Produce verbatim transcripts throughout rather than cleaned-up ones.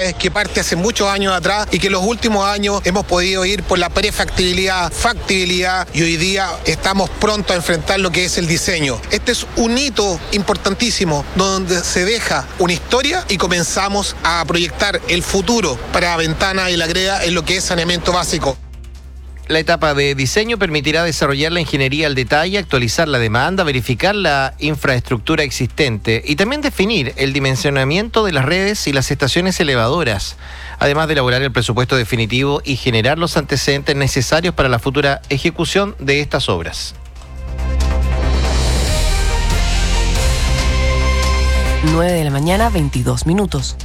es que parte hace muchos años atrás y que en los últimos años hemos podido ir por la prefactibilidad, factibilidad y hoy día estamos prontos a enfrentar lo que es el diseño. Este es un hito importantísimo donde se deja una historia y comenzamos a proyectar el futuro para Ventana y La Greda en lo que es saneamiento básico. La etapa de diseño permitirá desarrollar la ingeniería al detalle, actualizar la demanda, verificar la infraestructura existente y también definir el dimensionamiento de las redes y las estaciones elevadoras, además de elaborar el presupuesto definitivo y generar los antecedentes necesarios para la futura ejecución de estas obras. nueve de la mañana, veintidós minutos.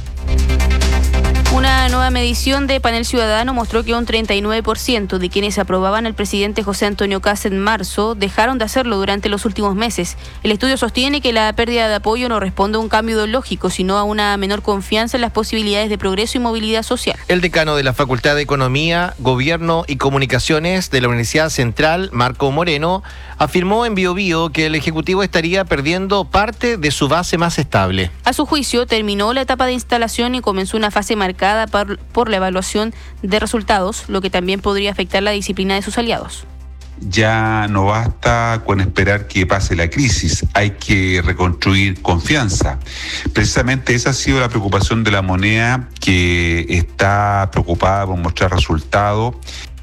Una nueva medición de Panel Ciudadano mostró que un treinta y nueve por ciento de quienes aprobaban al presidente José Antonio Kast en marzo dejaron de hacerlo durante los últimos meses. El estudio sostiene que la pérdida de apoyo no responde a un cambio ideológico, sino a una menor confianza en las posibilidades de progreso y movilidad social. El decano de la Facultad de Economía, Gobierno y Comunicaciones de la Universidad Central, Marco Moreno, afirmó en Bio Bio que el Ejecutivo estaría perdiendo parte de su base más estable. A su juicio, terminó la etapa de instalación y comenzó una fase marcada por, por la evaluación de resultados, lo que también podría afectar la disciplina de sus aliados. Ya no basta con esperar que pase la crisis, hay que reconstruir confianza. Precisamente esa ha sido la preocupación de la moneda, que está preocupada por mostrar resultados.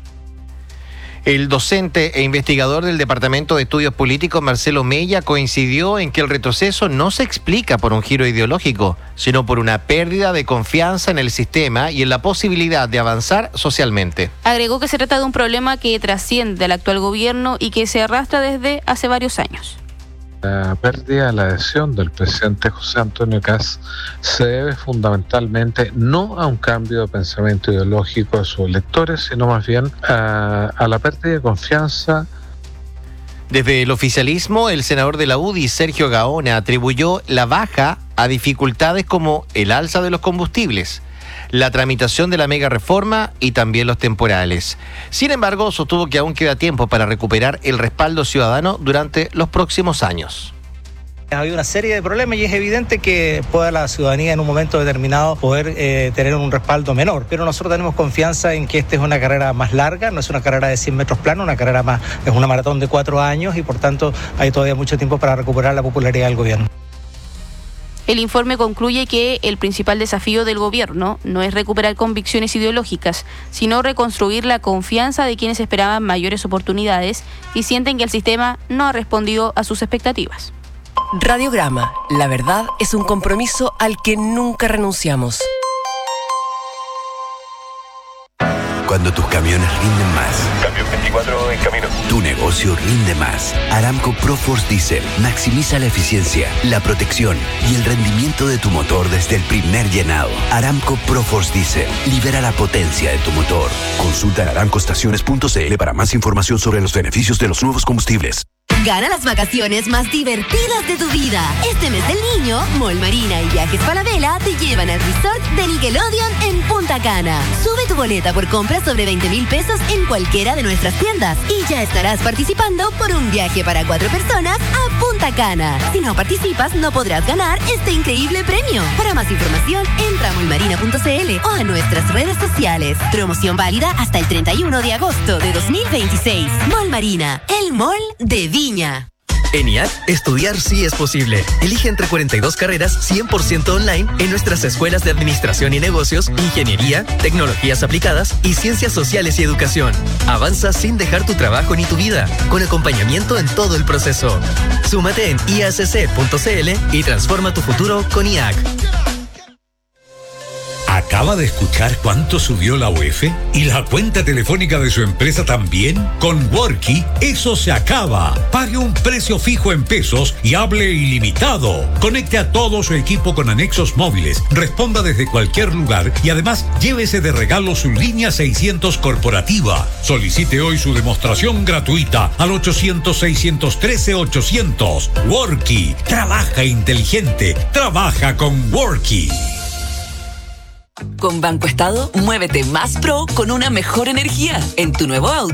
El docente e investigador del Departamento de Estudios Políticos, Marcelo Mella, coincidió en que el retroceso no se explica por un giro ideológico, sino por una pérdida de confianza en el sistema y en la posibilidad de avanzar socialmente. Agregó que se trata de un problema que trasciende al actual gobierno y que se arrastra desde hace varios años. La pérdida de la adhesión del presidente José Antonio Kast se debe fundamentalmente no a un cambio de pensamiento ideológico de sus electores, sino más bien a, a la pérdida de confianza. Desde el oficialismo, el senador de la U D I, Sergio Gaona, atribuyó la baja a dificultades como el alza de los combustibles, la tramitación de la mega reforma y también los temporales. Sin embargo, sostuvo que aún queda tiempo para recuperar el respaldo ciudadano durante los próximos años. Ha habido una serie de problemas y es evidente que pueda la ciudadanía en un momento determinado poder eh, tener un respaldo menor, pero nosotros tenemos confianza en que esta es una carrera más larga, no es una carrera de cien metros plano, una carrera más, es una maratón de cuatro años y por tanto hay todavía mucho tiempo para recuperar la popularidad del gobierno. El informe concluye que el principal desafío del gobierno no es recuperar convicciones ideológicas, sino reconstruir la confianza de quienes esperaban mayores oportunidades y sienten que el sistema no ha respondido a sus expectativas. Radiograma, la verdad es un compromiso al que nunca renunciamos. Cuando tus camiones rinden más. Camión veinticuatro en camino. Tu negocio rinde más. Aramco ProForce Diesel maximiza la eficiencia, la protección y el rendimiento de tu motor desde el primer llenado. Aramco ProForce Diesel libera la potencia de tu motor. Consulta en aramco estaciones punto c l para más información sobre los beneficios de los nuevos combustibles. Gana las vacaciones más divertidas de tu vida. Este mes del niño, Mall Marina y Viajes Falabella te llevan al resort de Nickelodeon en Punta Cana. Sube tu boleta por compras sobre veinte mil pesos en cualquiera de nuestras tiendas y ya estarás participando por un viaje para cuatro personas a Punta Cana. Si no participas, no podrás ganar este increíble premio. Para más información, entra a mall marina punto c l o a nuestras redes sociales. Promoción válida hasta el treinta y uno de agosto de dos mil veintiséis. Mall Marina, el mall de Viña. En I A C, estudiar sí es posible. Elige entre cuarenta y dos carreras cien por ciento online en nuestras escuelas de Administración y Negocios, Ingeniería, Tecnologías Aplicadas y Ciencias Sociales y Educación. Avanza sin dejar tu trabajo ni tu vida, con acompañamiento en todo el proceso. Súmate en i a c c punto c l y transforma tu futuro con I A C. ¿Acaba de escuchar cuánto subió la U E F? ¿Y la cuenta telefónica de su empresa también? Con Worky, eso se acaba. Pague un precio fijo en pesos y hable ilimitado. Conecte a todo su equipo con anexos móviles, responda desde cualquier lugar y además llévese de regalo su línea seiscientos corporativa. Solicite hoy su demostración gratuita al ochocientos, seiscientos trece, ochocientos. Worky, trabaja inteligente, trabaja con Worky. Con Banco Estado, muévete más pro con una mejor energía en tu nuevo auto.